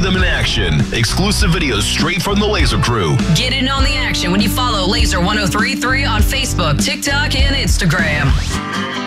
them in action. Exclusive videos straight from the Laser Crew. Get in on the action when you follow Laser 1033 on Facebook, TikTok, and Instagram.